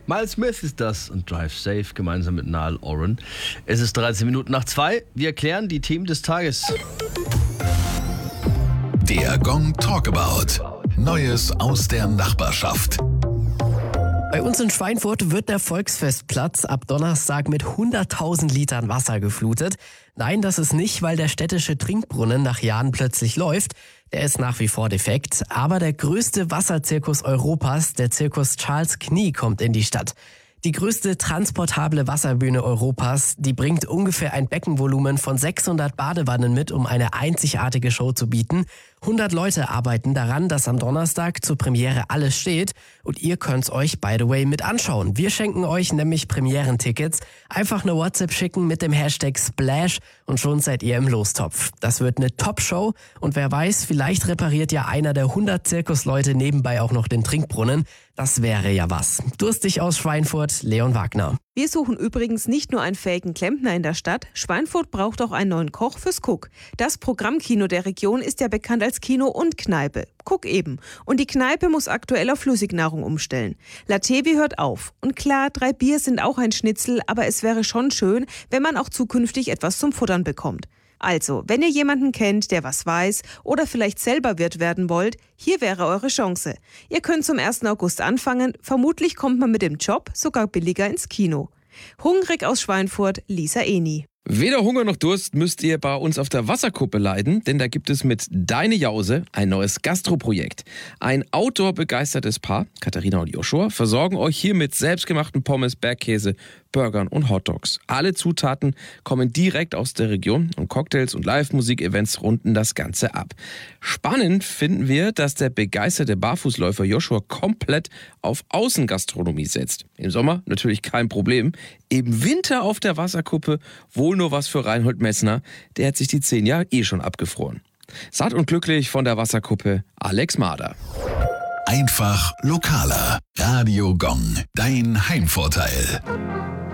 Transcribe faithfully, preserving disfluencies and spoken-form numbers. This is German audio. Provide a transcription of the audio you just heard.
Miles Smith ist das und Drive Safe gemeinsam mit Niall Oren. Es ist dreizehn Minuten nach zwei. Wir erklären die Themen des Tages. Der Gong Talkabout. Neues aus der Nachbarschaft. Bei uns in Schweinfurt wird der Volksfestplatz ab Donnerstag mit hunderttausend Litern Wasser geflutet. Nein, das ist nicht, weil der städtische Trinkbrunnen nach Jahren plötzlich läuft. Der ist nach wie vor defekt. Aber der größte Wasserzirkus Europas, der Zirkus Charles Knie, kommt in die Stadt. Die größte transportable Wasserbühne Europas, die bringt ungefähr ein Beckenvolumen von sechshundert Badewannen mit, um eine einzigartige Show zu bieten. hundert Leute arbeiten daran, dass am Donnerstag zur Premiere alles steht. Und ihr könnt's euch, by the way, mit anschauen. Wir schenken euch nämlich Premierentickets. Einfach eine WhatsApp schicken mit dem Hashtag Splash und schon seid ihr im Lostopf. Das wird eine Top-Show und wer weiß, vielleicht repariert ja einer der hundert Zirkusleute nebenbei auch noch den Trinkbrunnen. Das wäre ja was. Durstig aus Schweinfurt, Leon Wagner. Wir suchen übrigens nicht nur einen fähigen Klempner in der Stadt. Schweinfurt braucht auch einen neuen Koch fürs Cook. Das Programmkino der Region ist ja bekannt als Kino und Kneipe. Cook eben. Und die Kneipe muss aktuell auf Flüssignahrung umstellen. La Tevi hört auf. Und klar, drei Bier sind auch ein Schnitzel, aber es wäre schon schön, wenn man auch zukünftig etwas zum Futtern bekommt. Also, wenn ihr jemanden kennt, der was weiß oder vielleicht selber Wirt werden wollt, hier wäre eure Chance. Ihr könnt zum ersten August anfangen, vermutlich kommt man mit dem Job sogar billiger ins Kino. Hungrig aus Schweinfurt, Lisa Eni. Weder Hunger noch Durst müsst ihr bei uns auf der Wasserkuppe leiden, denn da gibt es mit Deine Jause ein neues Gastroprojekt. Ein outdoor-begeistertes Paar, Katharina und Joshua, versorgen euch hier mit selbstgemachten Pommes, Bergkäse, Burgern und Hotdogs. Alle Zutaten kommen direkt aus der Region und Cocktails und Live-Musik-Events runden das Ganze ab. Spannend finden wir, dass der begeisterte Barfußläufer Joshua komplett auf Außengastronomie setzt. Im Sommer natürlich kein Problem. Im Winter auf der Wasserkuppe wohl nur was für Reinhold Messner. Der hat sich die zehn Jahre eh schon abgefroren. Satt und glücklich von der Wasserkuppe, Alex Mader. Einfach lokaler. Radio Gong, dein Heimvorteil.